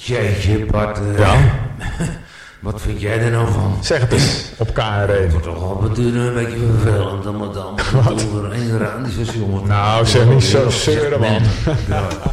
Jeetje, Bart. Ja? Wat vind jij er nou van? Zeg het eens, op KRE. Het wordt toch al een beetje vervelend. Dan moet allemaal door een randjes, jongen. Nou, zeg niet zo zeuren, man. Ja.